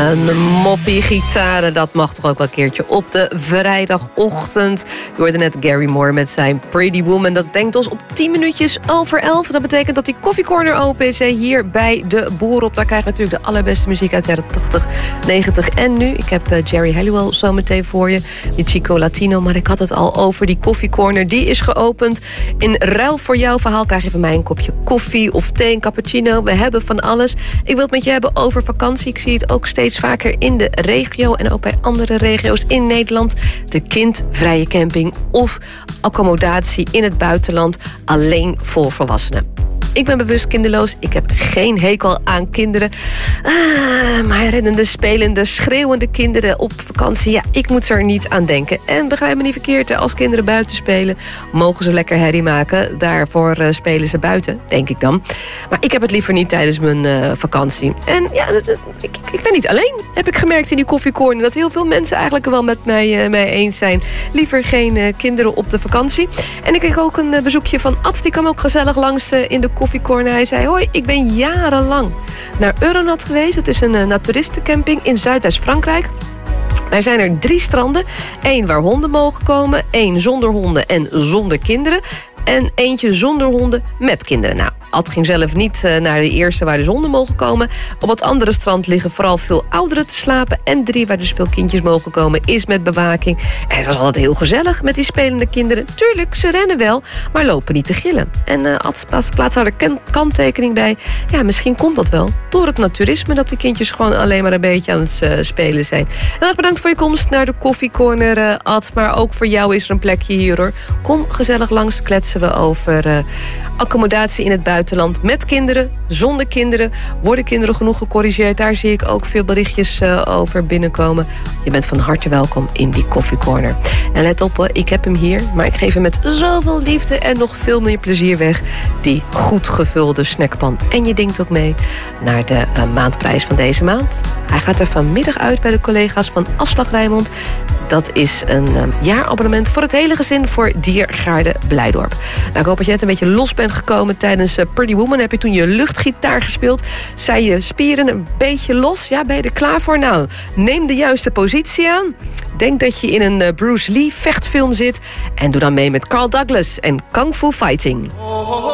Een moppie gitaar, dat mag toch ook wel een keertje op de vrijdagochtend. Je hoorde net Gary Moore met zijn Pretty Woman. Dat brengt ons op 10 minuutjes over 11. Dat betekent dat die koffiecorner open is hier bij de Boer-op. Daar krijg je natuurlijk de allerbeste muziek uit de jaren 80, 90 en nu. Ik heb Jerry Halliwell zo meteen voor je. Die Chico Latino, maar ik had het al over die koffiecorner. Die is geopend. In ruil voor jouw verhaal krijg je van mij een kopje koffie of thee, een cappuccino. We hebben van alles. Ik wil het met je hebben over vakantie. Ik zie het ook steeds vaker in de regio en ook bij andere regio's in Nederland. De kindvrije camping of accommodatie in het buitenland alleen voor volwassenen. Ik ben bewust kinderloos. Ik heb geen hekel aan kinderen. Maar rennende, spelende, schreeuwende kinderen op vakantie... ja, ik moet er niet aan denken. En begrijp me niet verkeerd, als kinderen buiten spelen... mogen ze lekker herrie maken. Daarvoor spelen ze buiten, denk ik dan. Maar ik heb het liever niet tijdens mijn vakantie. En ja, ik ben niet alleen, heb ik gemerkt in die koffiecorner... dat heel veel mensen eigenlijk wel met mij eens zijn. Liever geen kinderen op de vakantie. En ik kreeg ook een bezoekje van Ad. Die kwam ook gezellig langs in de koffiecorner. Hij zei, hoi, ik ben jarenlang naar Euronat geweest. Het is een naturistencamping in Zuidwest-Frankrijk. Er zijn er 3 stranden. 1 waar honden mogen komen. 1 zonder honden en zonder kinderen. En eentje zonder honden met kinderen. Nou, Ad ging zelf niet naar de eerste waar dus honden mogen komen. Op het andere strand liggen vooral veel ouderen te slapen. En 3 waar dus veel kindjes mogen komen is met bewaking. En het was altijd heel gezellig met die spelende kinderen. Tuurlijk, ze rennen wel, maar lopen niet te gillen. En Ad plaatst daar de kanttekening bij. Ja, misschien komt dat wel door het naturisme... dat de kindjes gewoon alleen maar een beetje aan het spelen zijn. Heel erg bedankt voor je komst naar de koffiecorner, Ad. Maar ook voor jou is er een plekje hier, hoor. Kom gezellig langs, kletsen we over accommodatie in het buitenland met kinderen, zonder kinderen. Worden kinderen genoeg gecorrigeerd? Daar zie ik ook veel berichtjes over binnenkomen. Je bent van harte welkom in die koffiecorner. En let op, ik heb hem hier, maar ik geef hem met zoveel liefde en nog veel meer plezier weg. Die goed gevulde snackpan. En je denkt ook mee naar de maandprijs van deze maand. Hij gaat er vanmiddag uit bij de collega's van Afslag Rijnmond. Dat is een jaarabonnement voor het hele gezin voor Diergaarde Blijdorp. Nou, ik hoop dat je net een beetje los bent gekomen tijdens Pretty Woman. Heb je toen je luchtgitaar gespeeld? Zijn je spieren een beetje los? Ja, ben je er klaar voor? Nou, neem de juiste positie aan. Denk dat je in een Bruce Lee vechtfilm zit. En doe dan mee met Carl Douglas en Kung Fu Fighting.